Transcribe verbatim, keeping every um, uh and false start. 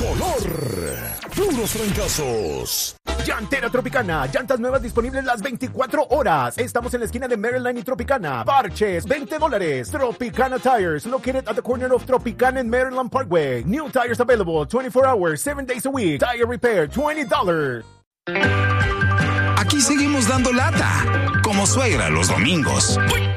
color. Puros francazos. Llantera Tropicana. Llantas nuevas disponibles las veinticuatro horas. Estamos en la esquina de Maryland y Tropicana. Parches, veinte dólares. Tropicana Tires, located at the corner of Tropicana and Maryland Parkway. New tires available twenty-four hours, seven days a week. Tire repair, twenty dollars. Aquí seguimos dando lata, como suegra los domingos.